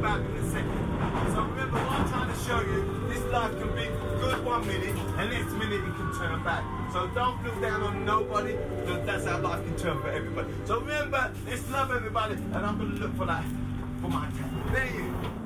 about in a second. So remember what I'm trying to show you, this life can be good 1 minute, and next minute it can turn bad. So don't look down on nobody, because that's how life can turn for everybody. So remember, let's love everybody, and I'm going to look for that for my time. There you go.